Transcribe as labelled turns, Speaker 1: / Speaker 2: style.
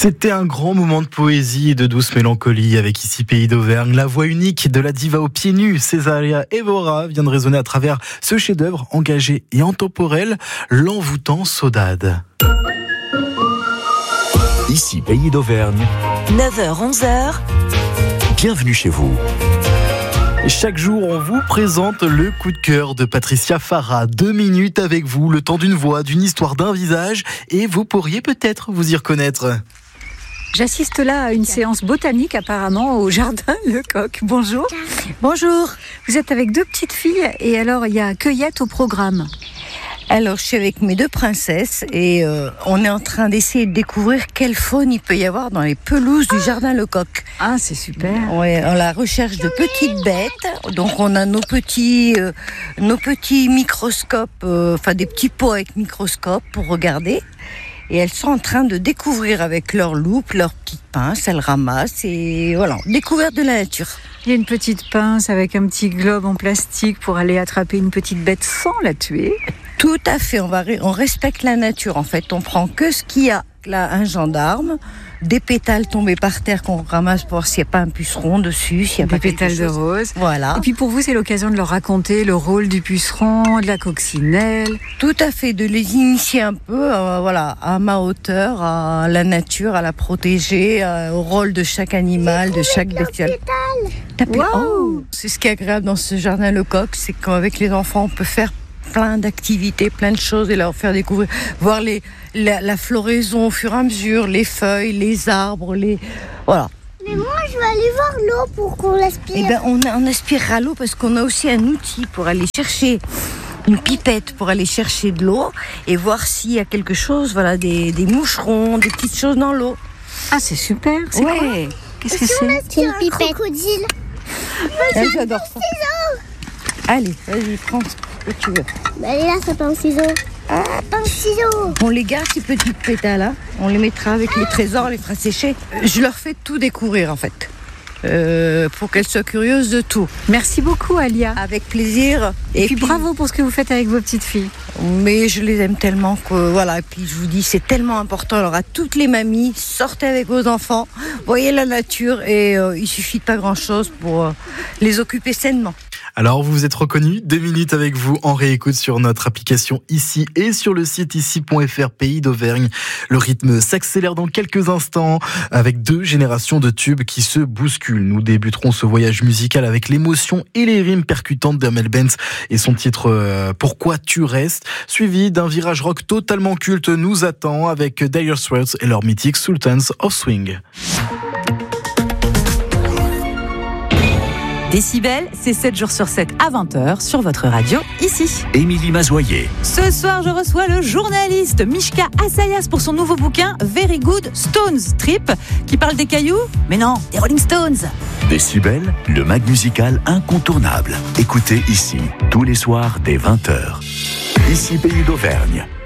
Speaker 1: C'était un grand moment de poésie et de douce mélancolie avec ici Pays d'Auvergne. La voix unique de la diva aux pieds nus, Césaria Évora, vient de résonner à travers ce chef-d'œuvre engagé et intemporel, l'envoûtant Saudade.
Speaker 2: Ici Pays d'Auvergne.
Speaker 3: 9h-11h.
Speaker 2: Bienvenue chez vous.
Speaker 1: Chaque jour, on vous présente le coup de cœur de Patricia Farah. 2 minutes avec vous, le temps d'une voix, d'une histoire, d'un visage, et vous pourriez peut-être vous y reconnaître.
Speaker 4: J'assiste là à une séance botanique apparemment au jardin Lecoq. Bonjour.
Speaker 5: Bonjour.
Speaker 4: Vous êtes avec 2 petites filles et alors il y a cueillette au programme.
Speaker 5: Alors je suis avec mes 2 princesses et on est en train d'essayer de découvrir quelle faune il peut y avoir dans les pelouses du jardin Lecoq.
Speaker 4: Ah, c'est super.
Speaker 5: Ouais, on la recherche de petites bêtes. Donc on a nos petits microscopes, des petits pots avec microscope pour regarder. Et elles sont en train de découvrir avec leur loupe, leurs petites pinces, elles ramassent et voilà, découverte de la nature.
Speaker 4: Il y a une petite pince avec un petit globe en plastique pour aller attraper une petite bête sans la tuer.
Speaker 5: Tout à fait, on respecte la nature en fait. On prend que ce qu'il y a. Là, un gendarme, des pétales tombés par terre qu'on ramasse pour voir s'il n'y a pas un puceron dessus, s'il y a
Speaker 4: des
Speaker 5: pas
Speaker 4: pétales de rose.
Speaker 5: Voilà.
Speaker 4: Et puis pour vous, c'est l'occasion de leur raconter le rôle du puceron, de la coccinelle.
Speaker 5: Tout à fait, de les initier un peu, à ma hauteur, à la nature, à la protéger, au rôle de chaque animal, de chaque bestiole.
Speaker 4: Wow.
Speaker 5: Oh, c'est ce qui est agréable dans ce jardin Lecoq, c'est qu'avec les enfants, on peut faire plein d'activités, plein de choses et leur faire découvrir, voir la floraison au fur et à mesure, les feuilles, les arbres, voilà.
Speaker 6: Mais moi, je vais aller voir l'eau pour qu'on l'aspire.
Speaker 5: Eh ben, on aspirera l'eau parce qu'on a aussi un outil pour aller chercher une pipette pour aller chercher de l'eau et voir s'il y a quelque chose, des moucherons, des petites choses dans l'eau.
Speaker 4: Ah, c'est super. C'est quoi ? Qu'est-ce que c'est ?
Speaker 6: C'est une pipette. Crocodile.
Speaker 5: J'adore ça. Allez, vas-y, prends ce que tu veux.
Speaker 6: Elle est là, sa pince ciseaux. Pince ciseaux.
Speaker 5: On les garde, ces petites pétales là. On les mettra avec les trésors, on les fera sécher. Je leur fais tout découvrir en fait. Pour qu'elles soient curieuses de tout.
Speaker 4: Merci beaucoup, Alia.
Speaker 5: Avec plaisir.
Speaker 4: Et puis bravo pour ce que vous faites avec vos petites filles.
Speaker 5: Mais je les aime tellement que voilà. Et puis je vous dis, c'est tellement important. Alors à toutes les mamies, sortez avec vos enfants, voyez la nature et il suffit de pas grand-chose pour les occuper sainement.
Speaker 1: Alors vous vous êtes reconnus, 2 minutes avec vous en réécoute sur notre application ici et sur le site ici.fr Pays d'Auvergne. Le rythme s'accélère dans quelques instants avec 2 générations de tubes qui se bousculent. Nous débuterons ce voyage musical avec l'émotion et les rimes percutantes d'Amel Bent et son titre Pourquoi tu restes, suivi d'un virage rock totalement culte nous attend avec Dire Straits et leur mythique Sultans of Swing.
Speaker 3: Décibel, c'est 7 jours sur 7 à 20h sur votre radio, ici.
Speaker 2: Émilie Mazoyer.
Speaker 3: Ce soir, je reçois le journaliste Mishka Assayas pour son nouveau bouquin Very Good Stones Trip, qui parle des cailloux, mais non, des Rolling Stones.
Speaker 2: Décibel, le mag musical incontournable. Écoutez ici, tous les soirs dès 20h. Ici Pays d'Auvergne.